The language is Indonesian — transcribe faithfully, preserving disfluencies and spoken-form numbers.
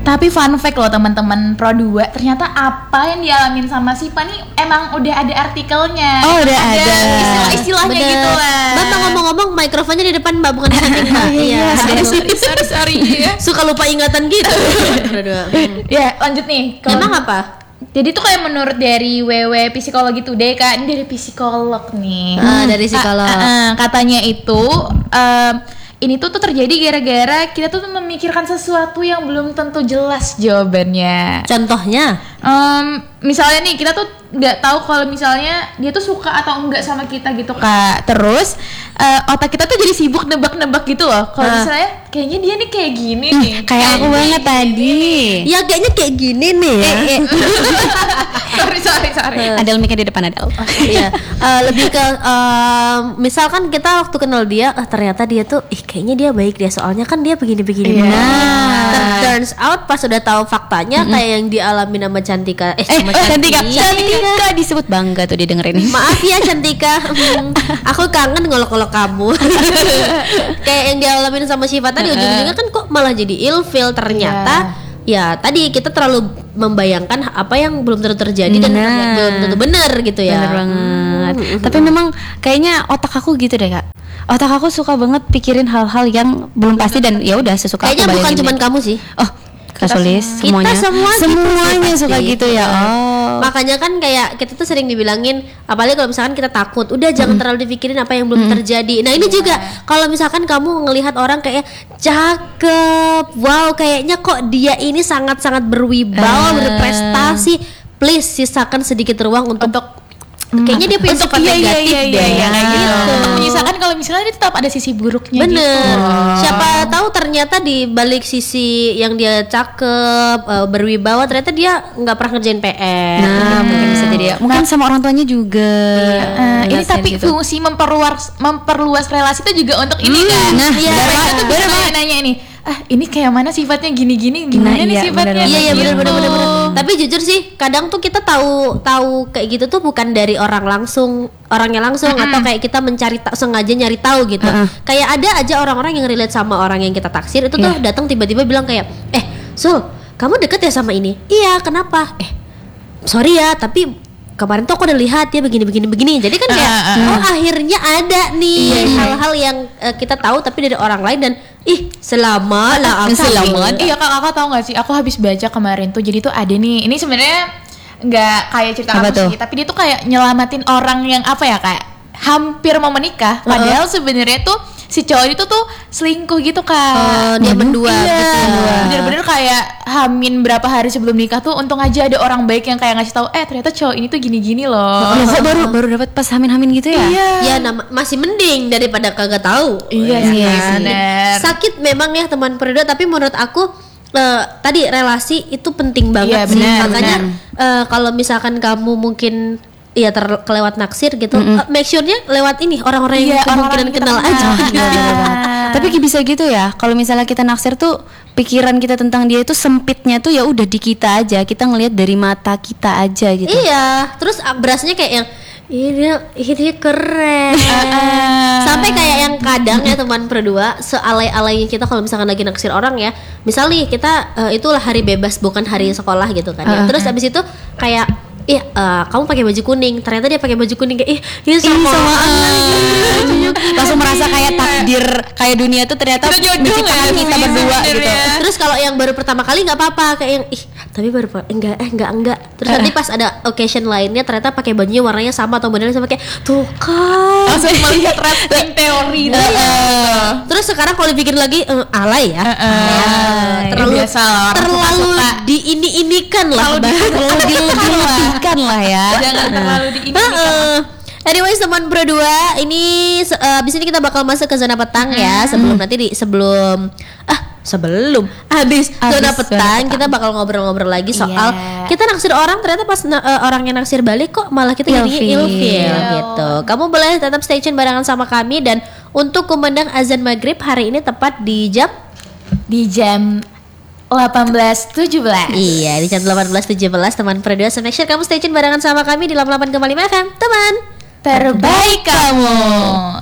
Tapi fun fact loh teman-teman Pro dua, ternyata apa yang dialamin sama Sipa nih emang udah ada artikelnya. Oh, udah ada, ada. Istilah-istilahnya Bener. gitu lah. Mbak ngomong-ngomong mikrofonnya di depan Mbak, bukan di samping Mbak. Iya, sorry sorry sorry, sorry. Suka lupa ingatan gitu. Ya lanjut nih. Kalau- Emang apa? Jadi tuh kayak menurut dari W W Psikologi Today Kak, ini dari psikolog nih. Ah, dari psikolog. Ah, ah, ah, katanya itu um, ini tuh tuh terjadi gara-gara kita tuh memikirkan sesuatu yang belum tentu jelas jawabannya. Contohnya? Um, misalnya nih kita tuh nggak tahu kalau misalnya dia tuh suka atau enggak sama kita gitu Kak. Terus uh, otak kita tuh jadi sibuk nebak-nebak gitu loh. Kalau Ah. misalnya kayaknya dia nih kayak gini nih. Kayak aku banget tadi. Ya kayaknya kayak gini nih ya. sorry sorry sorry. Adel mic di depan Adel. Iya, eh, lebih ke eh, misalkan kita waktu kenal dia, eh, ternyata dia tuh, ih kayaknya dia baik dia, soalnya kan dia begini-begini. Iya. Nah, turns out pas udah tahu faktanya kayak yang dialami sama Cantika, eh, Eh, sama Cantika, Cantika. Cantika disebut bangga tuh didengerin. Maaf ya Cantika, Hmm, aku kangen ngolok-ngolok kamu. Kayak yang dialamin sama Syifa tadi, ujung-ujungnya kan kok malah jadi ilfeel. Ternyata ya tadi kita terlalu membayangkan apa yang belum tentu terjadi dan Nah. belum tentu benar gitu ya. Bener banget. Tapi memang kayaknya otak aku gitu deh Kak. Otak aku suka banget pikirin hal-hal yang belum pasti dan ya udah sesuka Kayaknya aku bukan bayangin cuman deh. kamu sih. Oh, Kak Solis, Kita semuanya. semua gitu semuanya sih suka pasti. gitu ya. Oh. Makanya kan kayak kita tuh sering dibilangin, apalagi kalau misalkan kita takut, udah jangan terlalu dipikirin apa yang belum terjadi. Nah ini juga kalau misalkan kamu ngelihat orang kayak cakep, wow kayaknya kok dia ini sangat-sangat berwibawa, Ah. berprestasi, please sisakan sedikit ruang untuk, Untuk kayaknya dia punya untuk sifat iya, iya, negatif iya, deh. iya, iya, kayak gitu. Gitu. Untuk menyisakan kalau misalnya dia tetap ada sisi buruknya Bener. gitu. Siapa tahu ternyata di balik sisi yang dia cakep, eh, berwibawa, ternyata dia nggak pernah ngerjain P R. Nah, mungkin bisa jadi ya. Mungkin sama orang tuanya juga. Eh, ini ngerasain tapi gitu. fungsi memperluas memperluas relasi itu juga untuk ini kan. nah, Iya, bener mereka banget, tuh bisa nanya ini. Ah, ini kayak mana sifatnya gini-gini, gimana Nah, nih iya, sifatnya? bener Iya iya benar Gitu. benar benar benar. Tapi jujur sih, kadang tuh kita tahu tahu kayak gitu tuh bukan dari orang langsung, orangnya langsung atau kayak kita mencari ta- sengaja nyari tahu gitu. Uh-uh. Kayak ada aja orang-orang yang relate sama orang yang kita taksir itu tuh Iya. datang tiba-tiba bilang kayak, "Eh, Sul, kamu deket ya sama ini?" "Iya, kenapa?" "Eh, sorry ya, tapi kemarin tuh aku udah lihat dia begini begini begini." Jadi kan kayak Ah, ah, oh akhirnya ada nih hal-hal yang eh, kita tahu tapi dari orang lain dan ih selama lah aku Selamat. Iya kak, kakak tahu nggak sih? Aku habis baca kemarin tuh, jadi tuh ada nih. Ini sebenarnya nggak kayak cerita Apa aku tuh? sih, tapi dia tuh kayak nyelamatin orang yang apa ya kayak hampir mau menikah. Padahal sebenarnya tuh si cowok itu tuh selingkuh gitu kak. Oh, dia mendua Iya, gitu ya. bener-bener kayak hamin berapa hari sebelum nikah tuh untung aja ada orang baik yang kayak ngasih tahu, eh ternyata cowok ini tuh gini-gini loh. Ya, kok baru baru dapat pas hamin-hamin gitu ya? Iya. Ya nama, masih mending daripada kagak tahu. Iya Ya sih, kan? bener. Sakit memang ya teman periode, tapi menurut aku eh, tadi relasi itu penting banget Iya, sih. benar, Makanya eh, kalau misalkan kamu mungkin ya terkelewat naksir gitu, eh, make sure-nya lewat ini orang-orang yang Iya, kemungkinan orang-orang yang kita kenal kenal. aja. Iya, bener banget. Tapi bisa gitu ya. Kalau misalnya kita naksir tuh pikiran kita tentang dia itu sempitnya tuh ya udah di kita aja. Kita ngelihat dari mata kita aja gitu. Iya, terus ah, berasnya kayak yang ini ini keren. Sampai kayak yang kadang ya teman berdua sealay-alaynya kita kalau misalkan lagi naksir orang ya. Misal nih kita eh, itulah hari bebas bukan hari sekolah gitu kan ya. Uh-uh. Terus abis itu kayak ih eh, kamu pakai baju kuning, ternyata dia pakai baju kuning kayak ih ini sama, Langsung merasa kayak takdir, kayak dunia tuh ternyata Kita jodoh menciptakan ya, kita berdua gitu. sebenarnya. Terus kalau yang baru pertama kali nggak apa-apa kayak yang ih tapi baru per- enggak eh enggak enggak. Terus nanti pas ada occasion lainnya ternyata pakai bajunya warnanya sama atau modelnya sama kayak tuh kan. Langsung melihat wrapping teori tuh. Terus sekarang kalau dipikir lagi eh, alay ya. Ya, terlalu biasa lah, orang terlalu suka-suka. diini-inikan lah. Terlalu dilebih-lebihkan lah ya. Jangan terlalu di ini. Heeh. Anyways teman berdua, ini se- eh, abis ini kita bakal masuk ke zona petang ya. Sebelum nanti di sebelum ah sebelum habis zona Habis petang zona kita bakal ngobrol-ngobrol lagi soal Iya. kita naksir orang ternyata pas na- eh, orangnya naksir balik kok malah kita jadinya Ilfeel. ilfeel gitu. Kamu boleh tetap stay tune barengan sama kami dan untuk kumandang azan maghrib hari ini tepat di jam Di jam delapan belas tujuh belas. iya di jam delapan belas tujuh belas teman berdua. So make sure kamu stay tune barengan sama kami di delapan puluh delapan koma lima F M teman Terbaik kamu.